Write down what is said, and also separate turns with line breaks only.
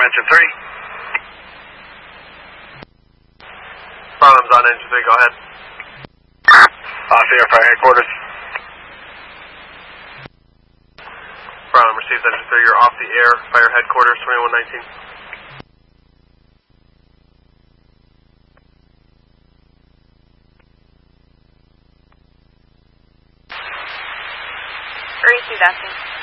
Engine 3.
Problems on Engine 3, go ahead.
Off the air, fire headquarters.
Problem received Engine 3, you're off the air, fire headquarters, 2119.
Receive asking.